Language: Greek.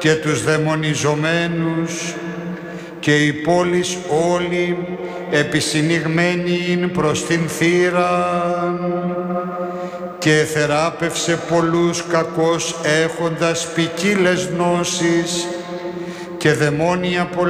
και τους δαιμονιζομένους, και η πόλης όλη επισυνηγμένη προς την θύραν, και θεράπευσε πολλούς κακώς έχοντας ποικίλες γνώσεις και δαιμόνια πολλά.